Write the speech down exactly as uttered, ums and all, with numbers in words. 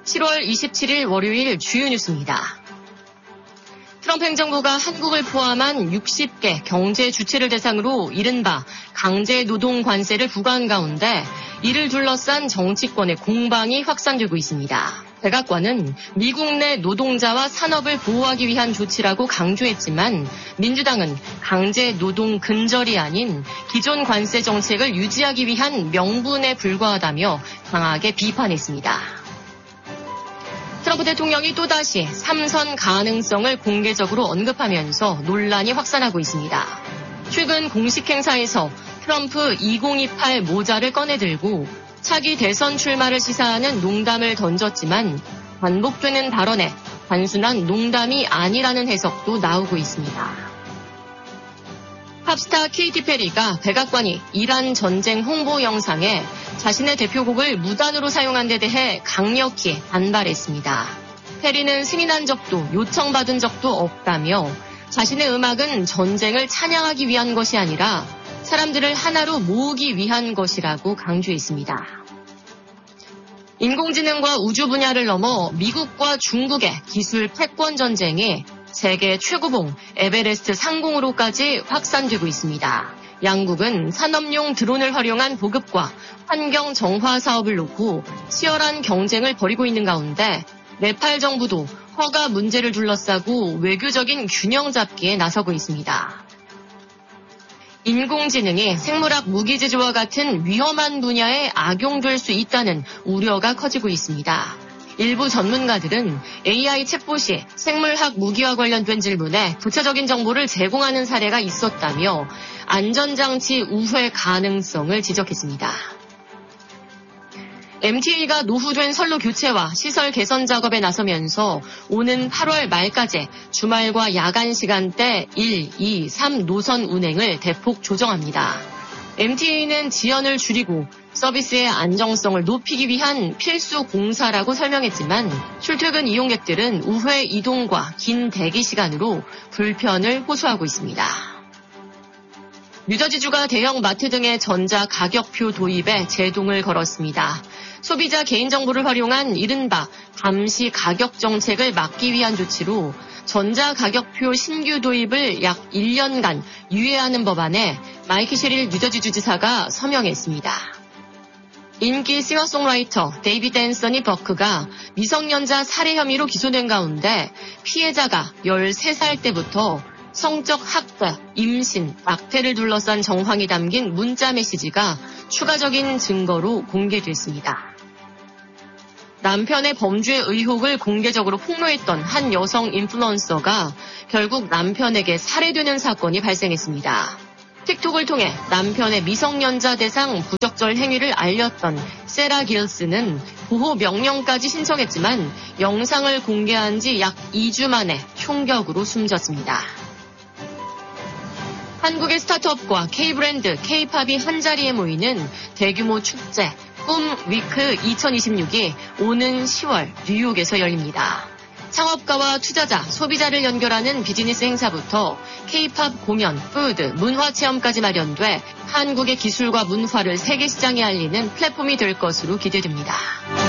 칠월 이십칠일 월요일 주요 뉴스입니다. 트럼프 행정부가 한국을 포함한 육십 개 경제 주체를 대상으로 이른바 강제 노동 관세를 부과한 가운데 이를 둘러싼 정치권의 공방이 확산되고 있습니다. 백악관은 미국 내 노동자와 산업을 보호하기 위한 조치라고 강조했지만 민주당은 강제 노동 근절이 아닌 기존 관세 정책을 유지하기 위한 명분에 불과하다며 강하게 비판했습니다. 트럼프 대통령이 또다시 삼선 가능성을 공개적으로 언급하면서 논란이 확산하고 있습니다. 최근 공식 행사에서 트럼프 이천이십팔 모자를 꺼내들고 차기 대선 출마를 시사하는 농담을 던졌지만 반복되는 발언에 단순한 농담이 아니라는 해석도 나오고 있습니다. 팝스타 케이티 페리가 백악관이 이란 전쟁 홍보 영상에 자신의 대표곡을 무단으로 사용한 데 대해 강력히 반발했습니다. 페리는 승인한 적도 요청받은 적도 없다며 자신의 음악은 전쟁을 찬양하기 위한 것이 아니라 사람들을 하나로 모으기 위한 것이라고 강조했습니다. 인공지능과 우주 분야를 넘어 미국과 중국의 기술 패권 전쟁이 세계 최고봉 에베레스트 상공으로까지 확산되고 있습니다. 양국은 산업용 드론을 활용한 보급과 환경 정화 사업을 놓고 치열한 경쟁을 벌이고 있는 가운데 네팔 정부도 허가 문제를 둘러싸고 외교적인 균형 잡기에 나서고 있습니다. 인공지능이 생물학 무기 제조와 같은 위험한 분야에 악용될 수 있다는 우려가 커지고 있습니다. 일부 전문가들은 에이아이 챗봇이 생물학 무기와 관련된 질문에 구체적인 정보를 제공하는 사례가 있었다며 안전장치 우회 가능성을 지적했습니다. 엠티에이가 노후된 선로 교체와 시설 개선 작업에 나서면서 오는 팔월 말까지 주말과 야간 시간대 일, 이, 삼 노선 운행을 대폭 조정합니다. 엠티에이는 지연을 줄이고 서비스의 안정성을 높이기 위한 필수 공사라고 설명했지만 출퇴근 이용객들은 우회 이동과 긴 대기 시간으로 불편을 호소하고 있습니다. 뉴저지주가 대형 마트 등의 전자 가격표 도입에 제동을 걸었습니다. 소비자 개인정보를 활용한 이른바 감시 가격 정책을 막기 위한 조치로 전자가격표 신규 도입을 약 일 년간 유예하는 법안에 마이크 셰릴 뉴저지주 지사가 서명했습니다. 인기 싱어송라이터 데이비드 앤서니 버크가 미성년자 살해 혐의로 기소된 가운데 피해자가 열세 살 때부터 성적 학대, 임신, 낙태를 둘러싼 정황이 담긴 문자 메시지가 추가적인 증거로 공개됐습니다. 남편의 범죄 의혹을 공개적으로 폭로했던 한 여성 인플루언서가 결국 남편에게 살해되는 사건이 발생했습니다. 틱톡을 통해 남편의 미성년자 대상 부적절 행위를 알렸던 세라 길스는 보호 명령까지 신청했지만 영상을 공개한 지 약 이 주 만에 총격으로 숨졌습니다. 한국의 스타트업과 K브랜드, K팝이 한자리에 모이는 대규모 축제 꿈 위크 이천이십육이 오는 시월 뉴욕에서 열립니다. 창업가와 투자자, 소비자를 연결하는 비즈니스 행사부터 K-팝 공연, 푸드, 문화 체험까지 마련돼 한국의 기술과 문화를 세계 시장에 알리는 플랫폼이 될 것으로 기대됩니다.